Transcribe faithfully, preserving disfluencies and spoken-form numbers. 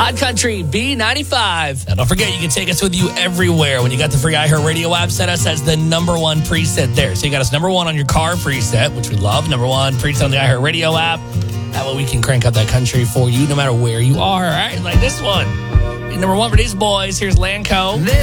Hot Country B ninety-five. Now, don't forget, you can take us with you everywhere. When you got the free iHeartRadio app, set us as the number one preset there. So you got us number one on your car preset, which we love. Number one preset on the iHeartRadio app. That way we can crank up that country for you no matter where you are. All right, like this one. Number one for these boys. Here's Lanco.